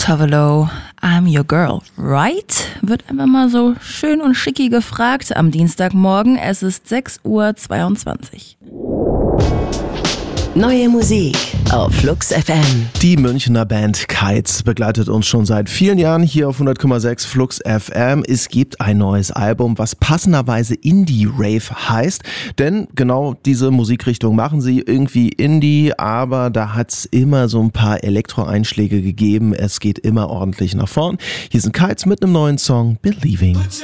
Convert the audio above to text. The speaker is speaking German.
Tovolo, I'm your girl, right? Wird einfach mal so schön und schicki gefragt am Dienstagmorgen. Es ist 6:22 Uhr. Neue Musik auf Flux FM. Die Münchner Band Kites begleitet uns schon seit vielen Jahren hier auf 100,6 Flux FM. Es gibt ein neues Album, was passenderweise Indie-Rave heißt. Denn genau diese Musikrichtung machen sie, irgendwie Indie, aber da hat es immer so ein paar Elektro-Einschläge gegeben. Es geht immer ordentlich nach vorn. Hier sind Kites mit einem neuen Song, Believing.